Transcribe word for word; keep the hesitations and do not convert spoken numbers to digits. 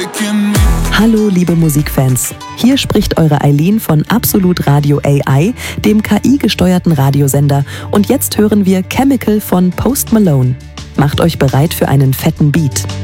Hallo liebe Musikfans, hier spricht eure Eileen von Absolut Radio A I, dem K I-gesteuerten Radiosender, und jetzt hören wir Chemical von Post Malone. Macht euch bereit für einen fetten Beat.